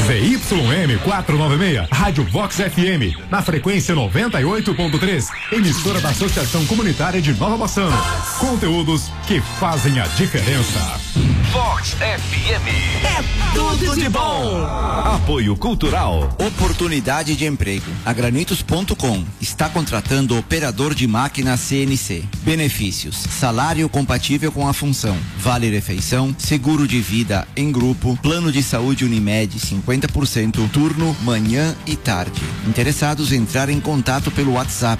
ZYM 496, Rádio Vox FM, na frequência 98.3, emissora da Associação Comunitária de Nova Bassano. Conteúdos que fazem a diferença. Vox FM. É tudo de bom. Apoio Cultural. Oportunidade de emprego. A Granitos.com está contratando operador de máquina CNC. Benefícios: salário compatível com a função, vale refeição, seguro de vida em grupo, plano de saúde Unimed 50%, turno manhã e tarde. Interessados entrar em contato pelo WhatsApp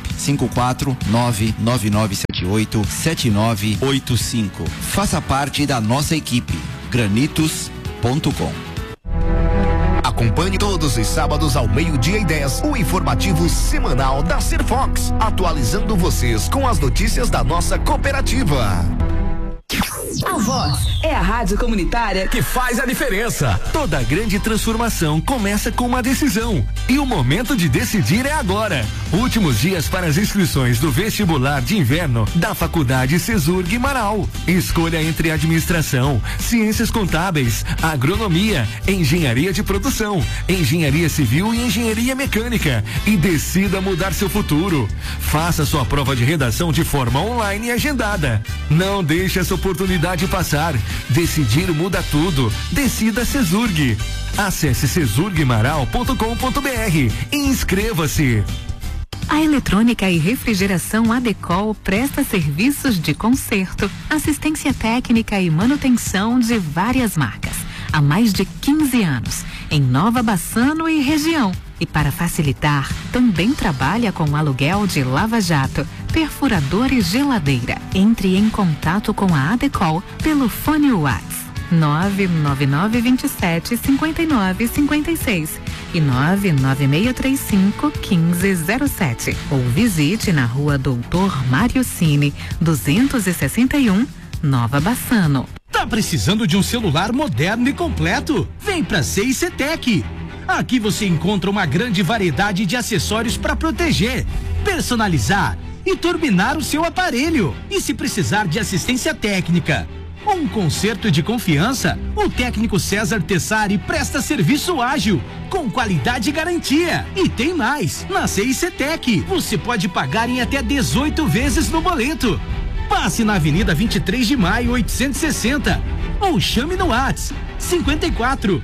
54999787985. Faça parte da nossa equipe. Granitos.com. Acompanhe todos os sábados ao 12:10 o informativo semanal da Serfox, atualizando vocês com as notícias da nossa cooperativa. A Vox é a rádio comunitária que faz a diferença. Toda grande transformação começa com uma decisão. E o momento de decidir é agora. Últimos dias para as inscrições do vestibular de inverno da Faculdade Cesurg Marau. Escolha entre administração, ciências contábeis, agronomia, engenharia de produção, engenharia civil e engenharia mecânica. E decida mudar seu futuro. Faça sua prova de redação de forma online e agendada. Não deixe essa oportunidade passar. Decidir muda tudo. Decida Cesurg. Acesse cesurgmaral.com.br e inscreva-se. A Eletrônica e Refrigeração Adecol presta serviços de conserto, assistência técnica e manutenção de várias marcas há mais de 15 anos, em Nova Bassano e região. E para facilitar, também trabalha com aluguel de lava-jato, perfurador e geladeira. Entre em contato com a Adecol pelo fone WhatsApp 99927-5956 e 99635-1507. Ou visite na rua Doutor Mário Cine, 261, Nova Bassano. Tá precisando de um celular moderno e completo? Vem pra CICTEC. Aqui você encontra uma grande variedade de acessórios para proteger, personalizar e turbinar o seu aparelho. E se precisar de assistência técnica ou um conserto de confiança, o técnico César Tessari presta serviço ágil, com qualidade e garantia. E tem mais, na CICTEC você pode pagar em até 18 vezes no boleto. Passe na Avenida 23 de Maio 860 ou chame no WhatsApp 54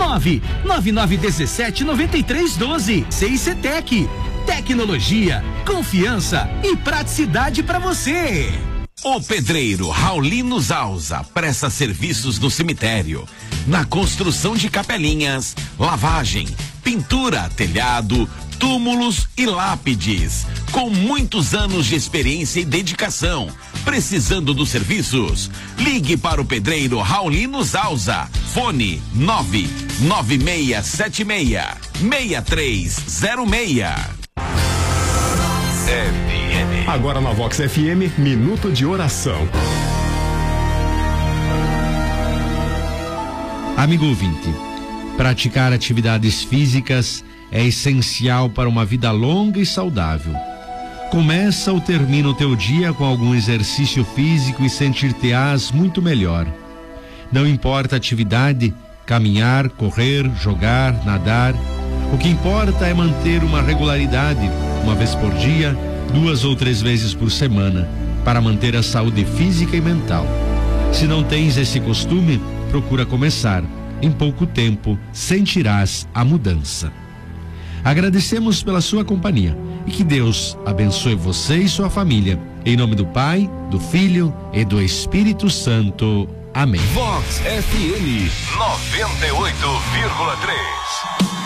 99917 9312. CICTEC, tecnologia, confiança e praticidade para você. O pedreiro Raulino Zausa presta serviços no cemitério, na construção de capelinhas, lavagem, pintura, telhado, túmulos e lápides, com muitos anos de experiência e dedicação. Precisando dos serviços? Ligue para o pedreiro Raulino Zausa. Fone 99676-6306. Agora na Vox FM, Minuto de Oração. Amigo ouvinte, praticar atividades físicas é essencial para uma vida longa e saudável. Começa ou termina o teu dia com algum exercício físico e sentir-te-ás muito melhor. Não importa a atividade, caminhar, correr, jogar, nadar. O que importa é manter uma regularidade, uma vez por dia, 2 ou 3 vezes por semana, para manter a saúde física e mental. Se não tens esse costume, procura começar. Em pouco tempo, sentirás a mudança. Agradecemos pela sua companhia e que Deus abençoe você e sua família. Em nome do Pai, do Filho e do Espírito Santo. Amém. Vox FM 98,3.